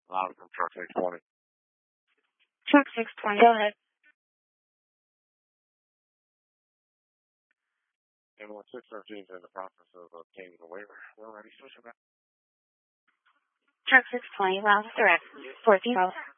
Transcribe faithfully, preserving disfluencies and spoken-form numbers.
Loud from truck six twenty. Truck six twenty, go ahead. And one six thirteen is in the process of obtaining a waiver. We're ready, switch it back. Truck six twenty, loud direct, four zero.